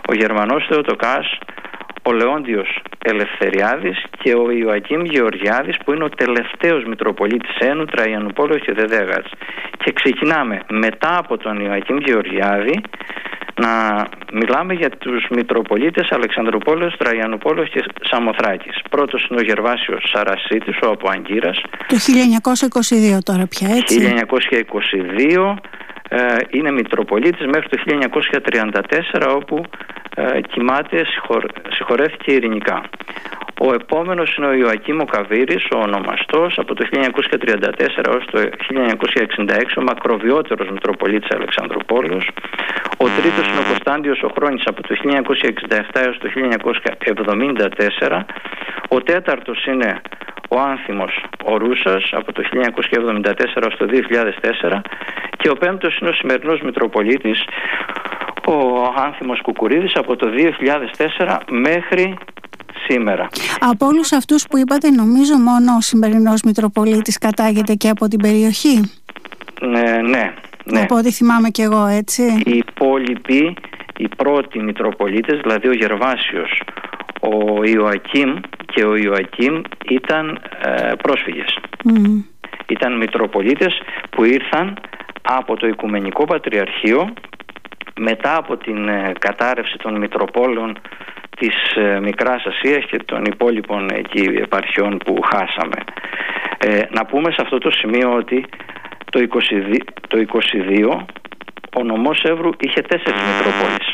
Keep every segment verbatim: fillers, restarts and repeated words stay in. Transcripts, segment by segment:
ο Γερμανός Θεοτοκάς, ο Λεόντιος Ελευθεριάδης και ο Ιωακήμ Γεωργιάδης, που είναι ο τελευταίος Μητροπολίτης Ένου, Τραϊανουπόλεως και Δεδέγας. Και ξεκινάμε μετά από τον Ιωακήμ Γεωργιάδη να μιλάμε για τους Μητροπολίτες Αλεξανδρουπόλεως, Τραϊανουπόλεως και Σαμοθράκης. Πρώτος είναι ο Γερβάσιος Σαρασίτης, ο Αποαγκύρας. Το χίλια εννιακόσια είκοσι δύο τώρα πια, έτσι. χίλια εννιακόσια είκοσι δύο ε, είναι Μητροπολίτης μέχρι το χίλια εννιακόσια τριάντα τέσσερα, όπου ε, κοιμάται, συγχωρ, συγχωρέθηκε ειρηνικά. Ο επόμενος είναι ο Ιωακήμ ο Καβύρης, ο ονομαστός, από το χίλια εννιακόσια τριάντα τέσσερα έως το χίλια εννιακόσια εξήντα έξι, ο μακροβιότερος Μητροπολίτης Αλεξανδρουπόλεως. Ο τρίτος είναι ο Κωνσταντιος ο Χρόνης, από το χίλια εννιακόσια εξήντα επτά έως το χίλια εννιακόσια εβδομήντα τέσσερα. Ο τέταρτος είναι ο Άνθιμος ο Ρούσας, από το χίλια εννιακόσια εβδομήντα τέσσερα έως το δύο χιλιάδες τέσσερα. Και ο πέμπτος είναι ο σημερινός Μητροπολίτης, ο Άνθιμος Κουκουρίδης, από το δύο χιλιάδες τέσσερα μέχρι σήμερα. Από όλους αυτούς που είπατε, νομίζω μόνο ο σημερινός Μητροπολίτης κατάγεται και από την περιοχή. Ναι, ναι. ναι. Από ό,τι θυμάμαι κι εγώ, έτσι. Οι υπόλοιποι, οι πρώτοι Μητροπολίτες, δηλαδή ο Γερβάσιος, ο Ιωακήμ και ο Ιωακήμ, ήταν ε, πρόσφυγες. Mm. Ήταν Μητροπολίτες που ήρθαν από το Οικουμενικό Πατριαρχείο μετά από την ε, κατάρρευση των Μητροπόλεων της ε, Μικράς Ασίας και των υπόλοιπων εκεί επαρχιών που χάσαμε. Ε, να πούμε σε αυτό το σημείο ότι το είκοσι δύο, το είκοσι δύο ο νομός Εύρου είχε τέσσερις Μητρόπολεις.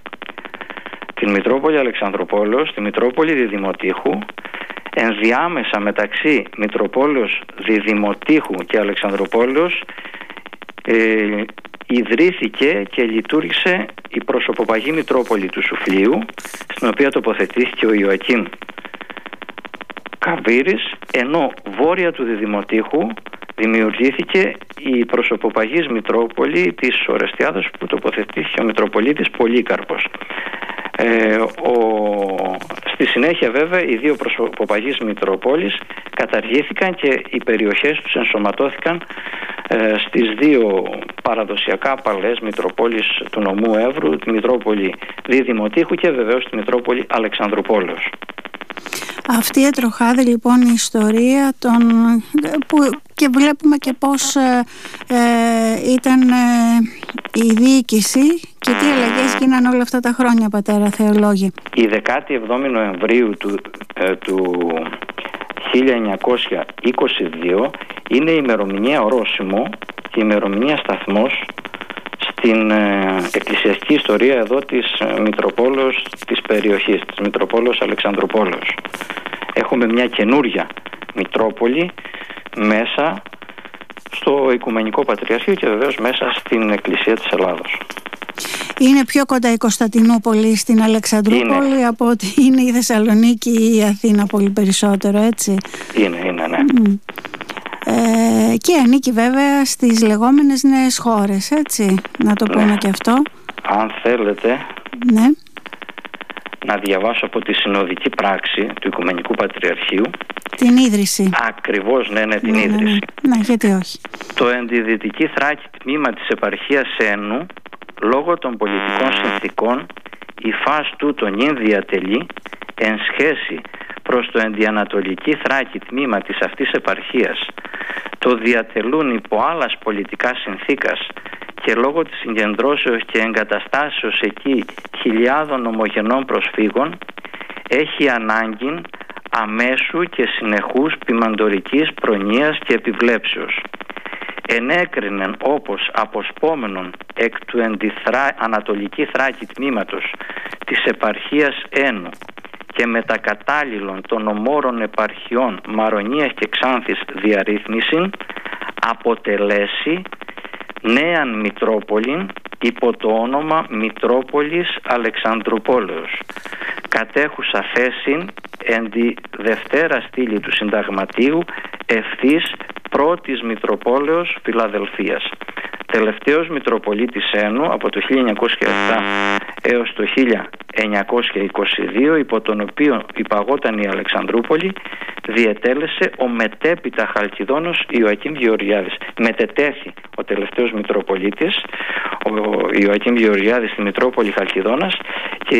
Την Μητρόπολη Αλεξανδρουπόλεως, τη Μητρόπολη Διδημοτήχου. Ενδιάμεσα μεταξύ Μητροπόλεως, Διδημοτήχου και Αλεξανδρουπόλεως ε, ιδρύθηκε και λειτουργήσε η προσωποπαγή Μητρόπολη του Σουφλίου, στην οποία τοποθετήθηκε ο Ιωακήμ Καβύρης, ενώ βόρεια του Διδημοτήχου δημιουργήθηκε η προσωποπαγής Μητρόπολη της Ορεστιάδος, που τοποθετήθηκε ο Μητροπολίτης Πολύκαρπος. Ε, ο... Στη συνέχεια βέβαια οι δύο προσωποπαγείς Μητροπόλεις καταργήθηκαν και οι περιοχές τους ενσωματώθηκαν ε, στις δύο παραδοσιακά παλαιές Μητροπόλεις του νομού Εύρου, τη Μητρόπολη Διδημοτήχου και βεβαίως τη Μητρόπολη Αλεξανδρουπόλεως. Αυτή η ατροχάδη λοιπόν η ιστορία των, που, και βλέπουμε και πώς ε, ε, ήταν ε, η διοίκηση και τι αλλαγές γίνανε όλα αυτά τα χρόνια, πατέρα Θεολόγη. Η δεκάτη εβδόμη Νοεμβρίου του, ε, του χίλια εννιακόσια είκοσι δύο είναι η ημερομηνία ορόσημο και η ημερομηνία σταθμός στην ε, εκκλησιαστική ιστορία εδώ της ε, Μητροπόλεως της περιοχής, της Μητροπόλεως Αλεξανδρουπόλεως. Έχουμε μια καινούρια Μητρόπολη μέσα στο Οικουμενικό Πατριαρχείο και βεβαίως μέσα στην Εκκλησία της Ελλάδος. Είναι πιο κοντά η Κωνσταντινούπολη στην Αλεξανδρούπολη είναι. από ότι είναι η Θεσσαλονίκη ή η Αθήνα, πολύ περισσότερο, έτσι. Είναι, είναι, ναι. Mm. Ε, και ανήκει βέβαια στις λεγόμενες νέες χώρες, έτσι, να το πούμε ναι. και αυτό. Αν θέλετε ναι. να διαβάσω από τη συνοδική πράξη του Οικουμενικού Πατριαρχείου την ίδρυση. Ακριβώς, ναι, ναι, την ναι, ίδρυση. Ναι, ναι, γιατί όχι. Το ενδυδυτική Θράκη τμήμα της επαρχίας Ένου, λόγω των πολιτικών συνθήκων, η φάση του τον ίν διατελεί εν σχέση προς το ενδιανατολική Θράκη τμήμα της αυτής επαρχίας, το διατελούν υπό άλλας πολιτικά συνθήκας και λόγω της συγκεντρώσεως και εγκαταστάσεως εκεί χιλιάδων ομογενών προσφύγων, έχει ανάγκη αμέσου και συνεχούς ποιμαντορικής προνοίας και επιβλέψεως. Ενέκρινεν όπως αποσπόμενον εκ του ενδιθρά, Ανατολική Θράκη τμήματος της επαρχίας Ένου και μετακατάλληλων των ομόρων επαρχιών Μαρονίας και Ξάνθης διαρρύθμισιν, αποτελέσει νέαν Μητρόπολην υπό το όνομα Μητρόπολης Αλεξανδρουπόλεως, κατέχουσα θέσιν εν τη δευτέρα στήλη του συνταγματίου ευθύς πρώτης Μητροπόλεως Φιλαδελφίας. Τελευταίος Μητροπολίτης Ένου από το χίλια εννιακόσια επτά έως το χίλια εννιακόσια είκοσι δύο, υπό τον οποίο υπαγόταν η Αλεξανδρούπολη, διετέλεσε ο μετέπειτα Χαλκιδόνος Ιωακήμ Γεωργιάδης. Μετετέθη ο τελευταίος Μητροπολίτης, ο Ιωακήμ Γεωργιάδης, στη Μητρόπολη Χαλκιδόνας, και